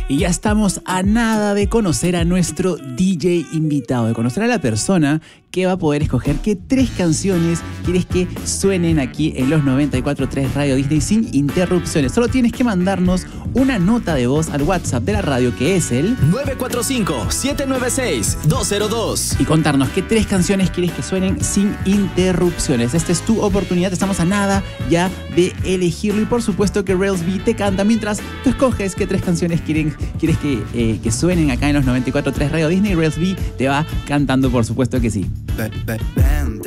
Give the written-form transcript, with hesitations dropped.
Y ya estamos a nada de conocer a nuestro DJ invitado, de conocer a la persona que va a poder escoger qué 3 canciones quieres que suenen aquí en los 94.3 Radio Disney sin interrupciones. Solo tienes que mandarnos una nota de voz al WhatsApp de la radio, que es el 945-796-202, y contarnos qué 3 canciones quieres que suenen sin interrupciones. Esta es tu oportunidad, estamos a nada ya de elegirlo, y por supuesto que Rails B te canta mientras tú escoges qué 3 canciones quieres que suenen acá en los 94.3 Radio Disney. Rails B te va cantando, por supuesto que sí.